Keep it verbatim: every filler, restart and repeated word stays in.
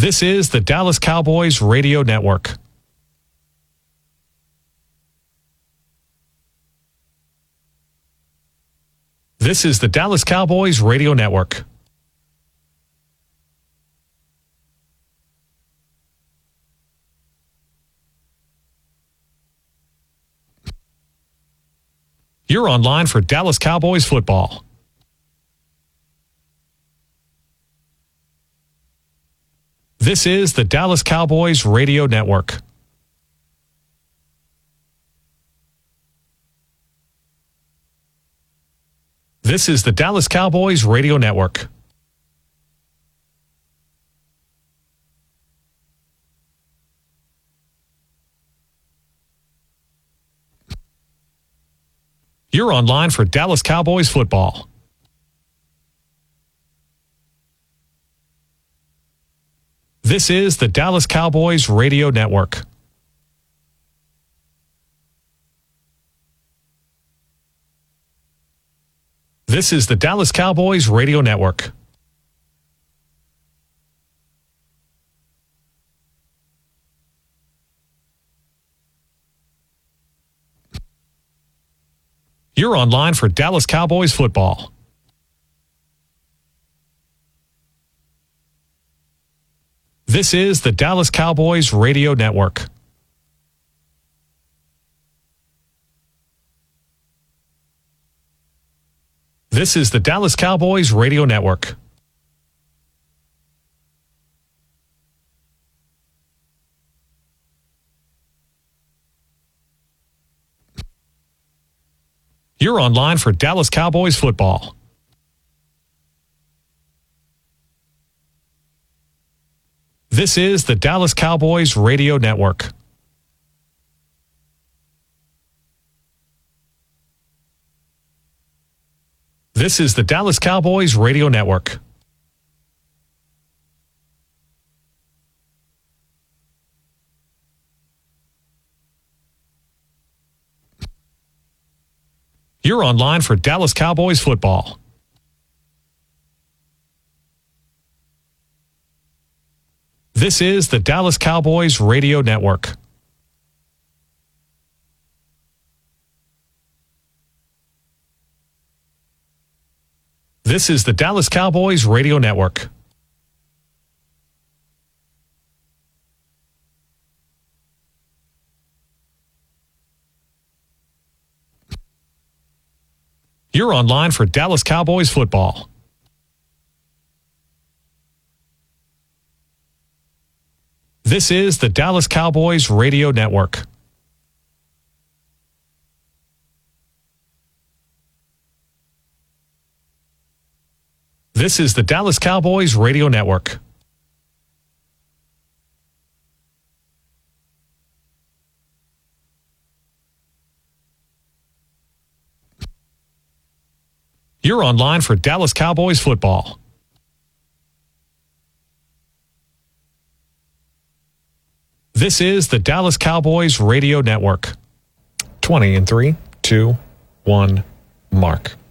This is the Dallas Cowboys Radio Network. This is the Dallas Cowboys Radio Network. You're online for Dallas Cowboys football. This is the Dallas Cowboys Radio Network. This is the Dallas Cowboys Radio Network. You're online for Dallas Cowboys football. This is the Dallas Cowboys Radio Network. This is the Dallas Cowboys Radio Network. You're online for Dallas Cowboys football. This is the Dallas Cowboys Radio Network. This is the Dallas Cowboys Radio Network. You're online for Dallas Cowboys football. This is the Dallas Cowboys Radio Network. This is the Dallas Cowboys Radio Network. You're online for Dallas Cowboys football. This is the Dallas Cowboys Radio Network. This is the Dallas Cowboys Radio Network. You're online for Dallas Cowboys football. This is the Dallas Cowboys Radio Network. This is the Dallas Cowboys Radio Network. You're online for Dallas Cowboys football. This is the Dallas Cowboys Radio Network. twenty and three, two, one, mark.